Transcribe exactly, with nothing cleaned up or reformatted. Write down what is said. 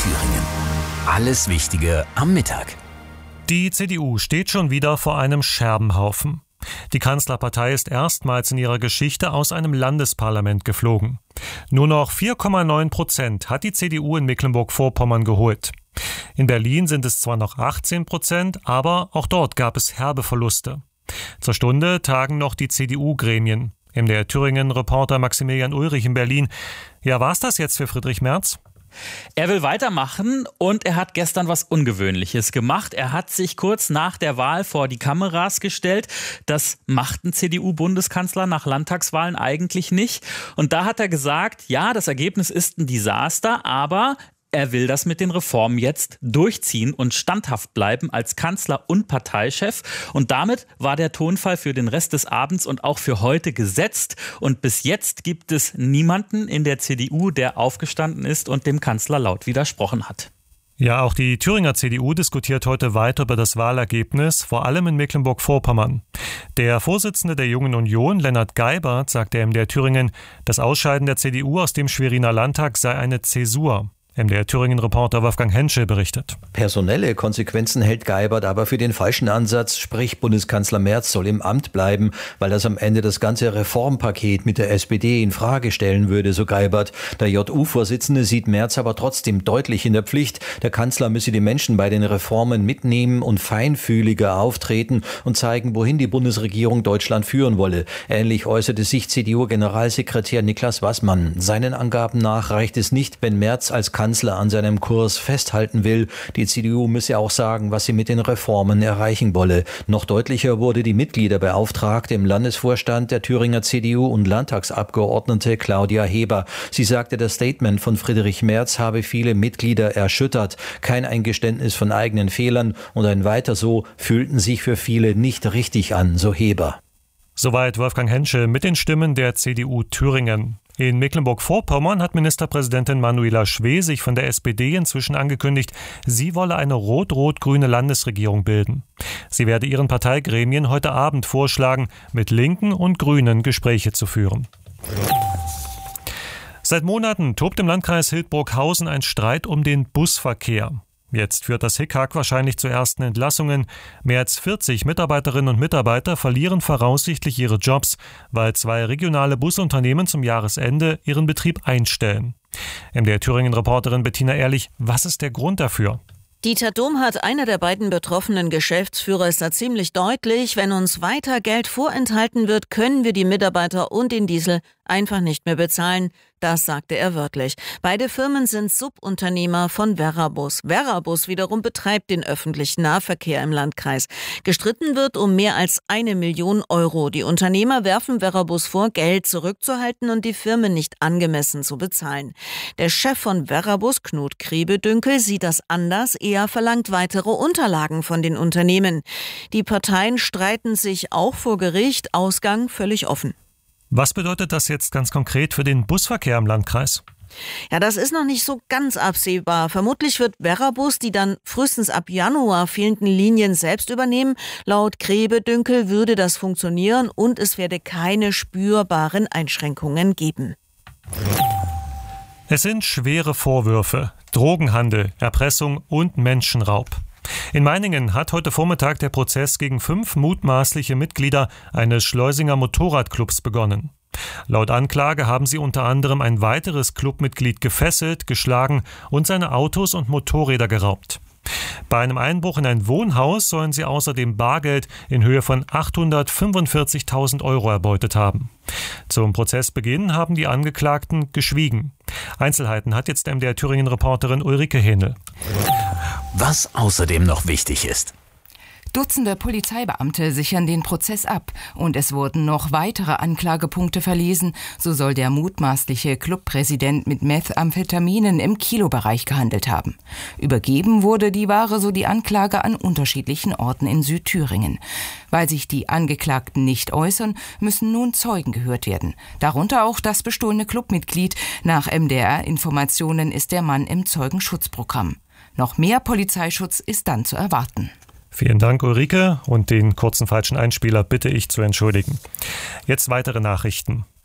Thüringen. Alles Wichtige am Mittag. Die C D U steht schon wieder vor einem Scherbenhaufen. Die Kanzlerpartei ist erstmals in ihrer Geschichte aus einem Landesparlament geflogen. Nur noch vier Komma neun Prozent hat die C D U in Mecklenburg-Vorpommern geholt. In Berlin sind es zwar noch achtzehn Prozent, aber auch dort gab es herbe Verluste. Zur Stunde tagen noch die C D U-Gremien. M D R Thüringen-Reporter Maximilian Ulrich in Berlin. Ja, war's das jetzt für Friedrich Merz? Er will weitermachen und er hat gestern was Ungewöhnliches gemacht. Er hat sich kurz nach der Wahl vor die Kameras gestellt. Das macht ein C D U-Bundeskanzler nach Landtagswahlen eigentlich nicht. Und da hat er gesagt, ja, das Ergebnis ist ein Desaster, aber er will das mit den Reformen jetzt durchziehen und standhaft bleiben als Kanzler und Parteichef. Und damit war der Tonfall für den Rest des Abends und auch für heute gesetzt. Und bis jetzt gibt es niemanden in der C D U, der aufgestanden ist und dem Kanzler laut widersprochen hat. Ja, auch die Thüringer C D U diskutiert heute weiter über das Wahlergebnis, vor allem in Mecklenburg-Vorpommern. Der Vorsitzende der Jungen Union, Lennart Geibert, sagte M D R Thüringen, das Ausscheiden der C D U aus dem Schweriner Landtag sei eine Zäsur. M D R Thüringen-Reporter Wolfgang Henschel berichtet. Personelle Konsequenzen hält Geibert aber für den falschen Ansatz, sprich Bundeskanzler Merz soll im Amt bleiben, weil das am Ende das ganze Reformpaket mit der S P D in Frage stellen würde, so Geibert. Der J U-Vorsitzende sieht Merz aber trotzdem deutlich in der Pflicht. Der Kanzler müsse die Menschen bei den Reformen mitnehmen und feinfühliger auftreten und zeigen, wohin die Bundesregierung Deutschland führen wolle. Ähnlich äußerte sich C D U-Generalsekretär Niklas Wassmann. Seinen Angaben nach reicht es nicht, wenn Merz als Kanzler an seinem Kurs festhalten will. Die C D U müsse auch sagen, was sie mit den Reformen erreichen wolle. Noch deutlicher wurde die Mitgliederbeauftragte im Landesvorstand der Thüringer C D U und Landtagsabgeordnete Claudia Heber. Sie sagte, das Statement von Friedrich Merz habe viele Mitglieder erschüttert. Kein Eingeständnis von eigenen Fehlern und ein Weiter so fühlten sich für viele nicht richtig an, so Heber. Soweit Wolfgang Henschel mit den Stimmen der C D U Thüringen. In Mecklenburg-Vorpommern hat Ministerpräsidentin Manuela Schwesig von der S P D inzwischen angekündigt, sie wolle eine rot-rot-grüne Landesregierung bilden. Sie werde ihren Parteigremien heute Abend vorschlagen, mit Linken und Grünen Gespräche zu führen. Seit Monaten tobt im Landkreis Hildburghausen ein Streit um den Busverkehr. Jetzt führt das Hickhack wahrscheinlich zu ersten Entlassungen. Mehr als vierzig Mitarbeiterinnen und Mitarbeiter verlieren voraussichtlich ihre Jobs, weil zwei regionale Busunternehmen zum Jahresende ihren Betrieb einstellen. M D R Thüringen-Reporterin Bettina Ehrlich, was ist der Grund dafür? Dieter Domhardt, einer der beiden betroffenen Geschäftsführer, ist da ziemlich deutlich. Wenn uns weiter Geld vorenthalten wird, können wir die Mitarbeiter und den Diesel einfach nicht mehr bezahlen. Das sagte er wörtlich. Beide Firmen sind Subunternehmer von Verrabus. Verrabus wiederum betreibt den öffentlichen Nahverkehr im Landkreis. Gestritten wird um mehr als eine Million Euro. Die Unternehmer werfen Verrabus vor, Geld zurückzuhalten und die Firmen nicht angemessen zu bezahlen. Der Chef von Verrabus, Knut Krebedünkel, sieht das anders. Er verlangt weitere Unterlagen von den Unternehmen. Die Parteien streiten sich auch vor Gericht. Ausgang völlig offen. Was bedeutet das jetzt ganz konkret für den Busverkehr im Landkreis? Ja, das ist noch nicht so ganz absehbar. Vermutlich wird Verrabus die dann frühestens ab Januar fehlenden Linien selbst übernehmen. Laut Krebedünkel würde das funktionieren und es werde keine spürbaren Einschränkungen geben. Es sind schwere Vorwürfe: Drogenhandel, Erpressung und Menschenraub. In Meiningen hat heute Vormittag der Prozess gegen fünf mutmaßliche Mitglieder eines Schleusinger Motorradclubs begonnen. Laut Anklage haben sie unter anderem ein weiteres Clubmitglied gefesselt, geschlagen und seine Autos und Motorräder geraubt. Bei einem Einbruch in ein Wohnhaus sollen sie außerdem Bargeld in Höhe von achthundertfünfundvierzigtausend Euro erbeutet haben. Zum Prozessbeginn haben die Angeklagten geschwiegen. Einzelheiten hat jetzt M D R Thüringen-Reporterin Ulrike Hähnel. Was außerdem noch wichtig ist. Dutzende Polizeibeamte sichern den Prozess ab und es wurden noch weitere Anklagepunkte verlesen. So soll der mutmaßliche Clubpräsident mit Methamphetaminen im Kilobereich gehandelt haben. Übergeben wurde die Ware, so die Anklage, an unterschiedlichen Orten in Südthüringen. Weil sich die Angeklagten nicht äußern, müssen nun Zeugen gehört werden. Darunter auch das bestohlene Clubmitglied. Nach M D R-Informationen ist der Mann im Zeugenschutzprogramm. Noch mehr Polizeischutz ist dann zu erwarten. Vielen Dank, Ulrike, und den kurzen falschen Einspieler bitte ich zu entschuldigen. Jetzt weitere Nachrichten.